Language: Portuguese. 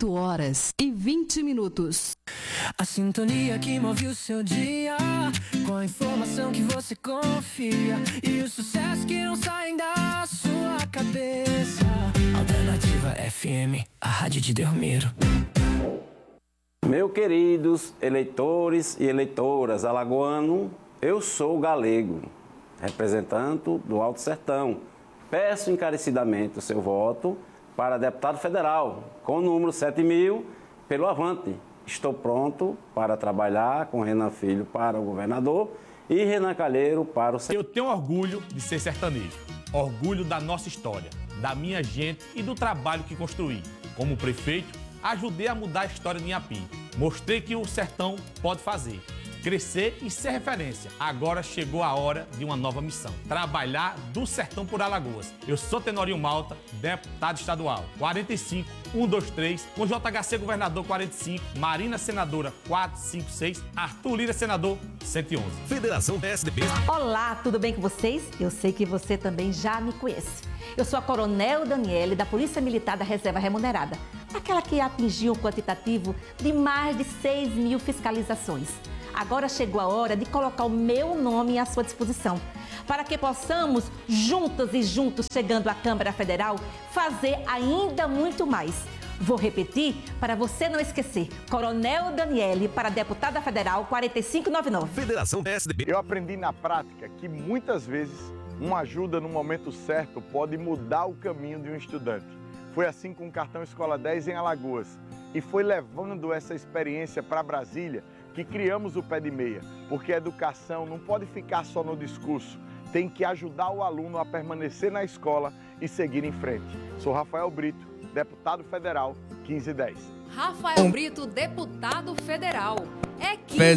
8h20. A sintonia que move o seu dia, com a informação que você confia e os sucessos que não saem da sua cabeça. Alternativa FM, a rádio de Delmiro. Meus queridos eleitores e eleitoras alagoano, eu sou galego, representante do Alto Sertão. Peço encarecidamente o seu voto para deputado federal, com o número 7.000, pelo Avante. Estou pronto para trabalhar com Renan Filho para o governador e Renan Calheiro para o... Eu tenho orgulho de ser sertanejo, orgulho da nossa história, da minha gente e do trabalho que construí. Como prefeito, ajudei a mudar a história de Inhapim. Mostrei que o sertão pode fazer, crescer e ser referência. Agora chegou a hora de uma nova missão: trabalhar do sertão por Alagoas. Eu sou Tenorinho Malta, deputado estadual, 45123, com JHC governador 45, Marina senadora 456, Arthur Lira senador 111. Federação PSDB. Olá, tudo bem com vocês? Eu sei que você também já me conhece. Eu sou a Coronel Daniele, da Polícia Militar da Reserva Remunerada, aquela que atingiu um quantitativo de mais de 6.000 fiscalizações. Agora chegou a hora de colocar o meu nome à sua disposição, para que possamos, juntas e juntos, chegando à Câmara Federal, fazer ainda muito mais. Vou repetir para você não esquecer: Coronel Daniele para deputada federal 4599. Federação PSDB. Eu aprendi na prática que muitas vezes uma ajuda no momento certo pode mudar o caminho de um estudante. Foi assim com o cartão Escola 10 em Alagoas, e foi levando essa experiência para Brasília que criamos o Pé de Meia, porque a educação não pode ficar só no discurso, tem que ajudar o aluno a permanecer na escola e seguir em frente. Sou Rafael Brito, deputado federal 1510. Rafael Brito, deputado federal. É 15.